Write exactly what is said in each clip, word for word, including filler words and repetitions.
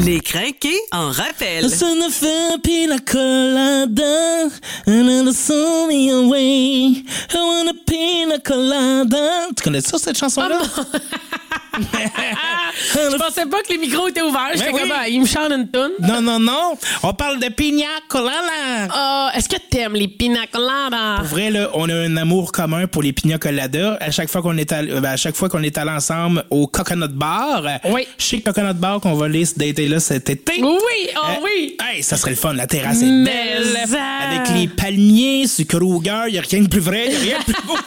Les crinqués en rappel. Ça ne fait pina colada, and send me away. I want a pina colada. Tu connais ça, cette chanson-là? Oh, je pensais pas que les micros étaient ouverts. J'étais oui. comme, ah, il me chante une toune. Non, non, non. On parle de pina colada. Ah, est-ce que t'aimes les pina coladas? Pour vrai, là, on a un amour commun pour les pina coladas. À chaque fois qu'on est allé, ben, à chaque fois qu'on est allé ensemble au Coconut Bar. Oui. Chez Coconut Bar qu'on va aller se dater là cet été. Oui, oh Euh, oui. Hey, ça serait le fun. La terrasse est Mais belle. ça. Avec les palmiers, sur Kruger, il n'y a rien de plus vrai, il n'y a rien de plus beau.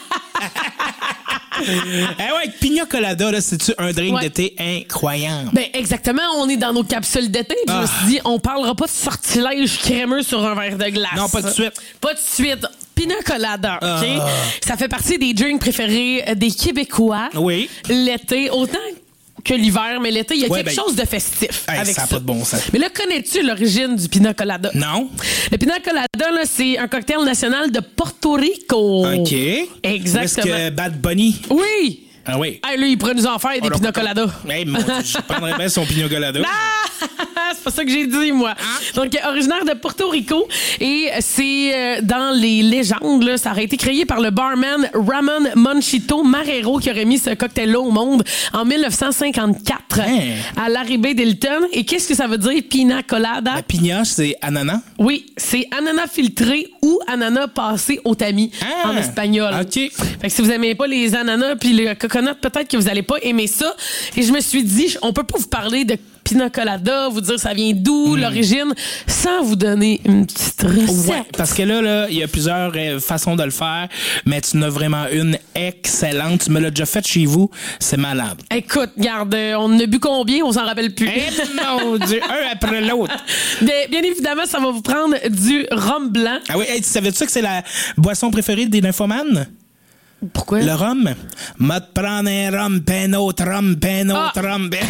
Eh ouais, pina colada, là, c'est-tu un drink Ouais. d'été incroyable? Ben exactement, on est dans nos capsules d'été. Puis Je me Ah. suis dit, on parlera pas de sortilège crémeux sur un verre de glace. Non, pas de suite. Pas de suite. Pina colada, OK? Ah. Ça fait partie des drinks préférés des Québécois. Oui. L'été, autant que l'hiver, mais l'été, il y a Ouais, quelque ben, chose de festif hey, avec ça ça. a pas de bon sens. Mais là, connais-tu l'origine du pina colada? Non? Le pina colada, là, c'est un cocktail national de Porto Rico. OK. Exactement. Est-ce que Bad Bunny? Oui! Ah oui. Hey, là, il pourrait nous en faire des Oh, là, pina coladas. Hey, mon Dieu, je prendrais bien son pina colada. Ah! C'est pas ça que j'ai dit, moi. Donc, euh, originaire de Porto Rico. Et c'est euh, dans les légendes, là, ça aurait été créé par le barman Ramon Monchito Marrero qui aurait mis ce cocktail-là au monde en dix-neuf cent cinquante-quatre Hein? à Larribey d'Hilton. Et qu'est-ce que ça veut dire, pina colada? La pina, c'est ananas. Oui, c'est ananas filtré ou ananas passé au tamis Ah! en espagnol. OK. Fait que si vous aimez pas les ananas puis le coconut, peut-être que vous allez pas aimer ça. Et je me suis dit, on peut pas vous parler de pina colada, vous dire ça vient d'où, l'origine, sans vous donner une petite recette. Ouais, parce que là, là, il y a plusieurs euh, façons de le faire, mais tu en as vraiment une excellente. Tu me l'as déjà faite chez vous, c'est malade. Écoute, regarde, euh, on en a bu combien, on s'en rappelle plus. Eh mon Dieu, un après l'autre. Bien, bien évidemment, ça va vous prendre du rhum blanc. Ah oui, hey, tu savais-tu que c'est la boisson préférée des nymphomanes? Pourquoi? Le rhum? M'a te prendre un rhum, ben autre rhum, ben autre Ah. rhum, ben...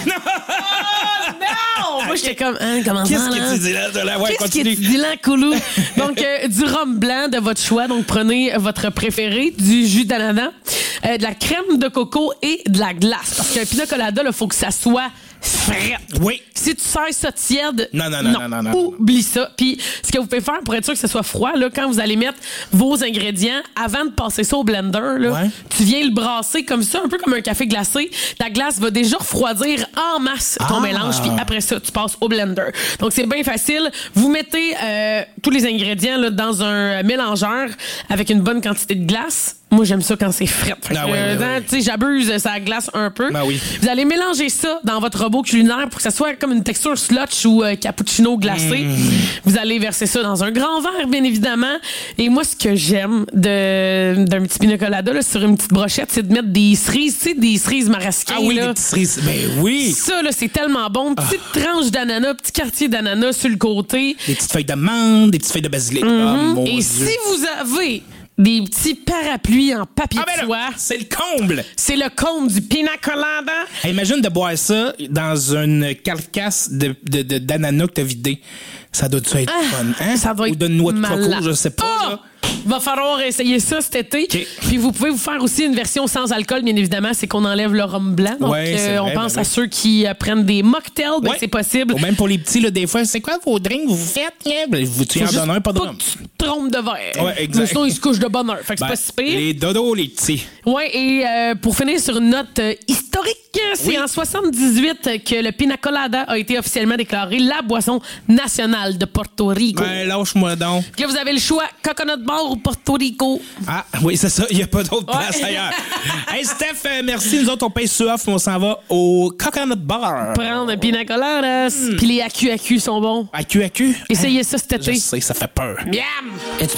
Non! Moi, j'étais comme, hein, comment ça, Qu'est-ce là? que tu dis là? De la... Ouais, Qu'est-ce que continue. tu dis là, Koulou? Donc, euh, du rhum blanc de votre choix. Donc, prenez votre préféré, du jus d'ananas, euh, de la crème de coco et de la glace. Parce qu'un pina colada, il faut que ça soit frais. Oui. Si tu sers ça tiède, Non, non, non, non, non, non. oublie ça. Puis, ce que vous pouvez faire pour être sûr que ce soit froid, là, quand vous allez mettre vos ingrédients, avant de passer ça au blender, là, Ouais. tu viens le brasser comme ça, un peu comme un café glacé. Ta glace va déjà refroidir en masse ton Ah. mélange, puis après ça, tu passes au blender. Donc, c'est bien facile. Vous mettez euh, tous les ingrédients là, dans un mélangeur avec une bonne quantité de glace. Moi, j'aime ça quand c'est frais. Fait que, Ah ouais, euh, ouais, dans- ouais. tu sais, j'abuse, ça glace un peu. Ben oui. Vous allez mélanger ça dans votre robot culinaire pour que ça soit comme une texture slotch ou euh, cappuccino glacé. Mmh. Vous allez verser ça dans un grand verre, bien évidemment. Et moi, ce que j'aime de, d'un petit pina colada là, sur une petite brochette, c'est de mettre des cerises, tu sais, des cerises marasquées. Ah oui, là. des petites cerises. Ben oui. Ça, là, c'est tellement bon. Petite tranche d'ananas, petit quartier d'ananas sur le côté. Des petites feuilles de menthe, des petites feuilles de basilic. Ah, mon Et Dieu. si vous avez des petits parapluies en papier Ah ben de là, soie, c'est le comble. c'est le comble du pina colada. Hey, imagine de boire ça dans une carcasse de, de, de, d'ananas que t'as vidé. Ça doit être Ah, fun, hein? ça doit Ou être de noix de malade. coco, je sais pas. Ah! Là. Va falloir essayer ça cet été. OK. Puis vous pouvez vous faire aussi une version sans alcool, bien évidemment, c'est qu'on enlève le rhum blanc. Donc, Ouais, c'est euh, on vrai, pense ben à oui. ceux qui euh, prennent des mocktails, ben Ouais. c'est possible. Ou même pour les petits, là, des fois, c'est quoi vos drinks vous faites? Hein? Ben, vous tu en Faut juste donnes un, pas de pas rhum. que tu te trompes de verre. Ouais, exact. Mais sinon, ils se couchent de bonne heure. Fait que Ben, c'est pas si pire. les dodos, les petits. Ouais, et euh, pour finir sur une note euh, historique, c'est Oui. en soixante-dix-huit que le pina colada a été officiellement déclaré la boisson nationale de Porto Rico. Ben, lâche-moi donc. Là, vous avez le choix, Coconut Bar ou Porto Rico. Ah, oui, c'est ça. Il n'y a pas d'autre Ouais. place ailleurs. Hey, Steph, euh, merci. Nous autres, on paye sur off, mais on s'en va au Coconut Bar. Prendre un pina colada. Puis les A Q A Q sont bons. À Q A Q. Essayez ça cet Je été. sais, ça fait peur. Miam!